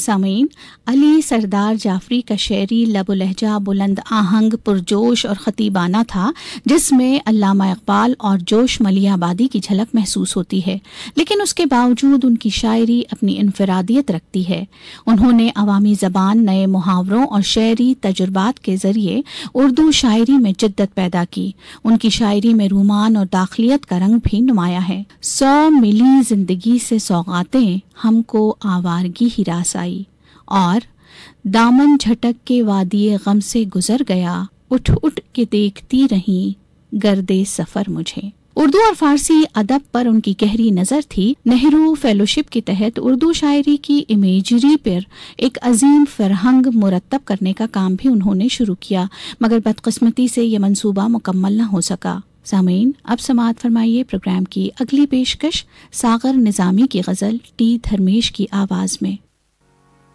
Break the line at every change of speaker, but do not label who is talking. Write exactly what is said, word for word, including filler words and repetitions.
سامعین، علی سردار جعفری کا شعری لب و لہجہ بلند آہنگ، پرجوش اور خطیبانہ تھا، جس میں علامہ اقبال اور جوش ملی آبادی کی جھلک محسوس ہوتی ہے، لیکن اس کے باوجود ان کی شاعری اپنی انفرادیت رکھتی ہے۔ انہوں نے عوامی زبان، نئے محاوروں اور شعری تجربات کے ذریعے اردو شاعری میں جدت پیدا کی۔ ان کی شاعری میں رومان اور داخلیت کا رنگ بھی نمایاں ہے۔ سو ملی زندگی سے سوغاتیں، ہم کو آوارگی ہی راس آئی، اور دامن جھٹک کے وادی غم سے گزر گیا، اٹھ اٹھ کے دیکھتی رہیں گردے سفر مجھے۔ اردو اور فارسی ادب پر ان کی گہری نظر تھی۔ نہرو فیلوشپ کے تحت اردو شاعری کی امیجری پر ایک عظیم فرہنگ مرتب کرنے کا کام بھی انہوں نے شروع کیا، مگر بدقسمتی سے یہ منصوبہ مکمل نہ ہو سکا۔ سامعین، اب سماعت فرمائیے پروگرام کی اگلی پیشکش، ساغر نظامی کی غزل ٹی دھرمیش کی آواز میں۔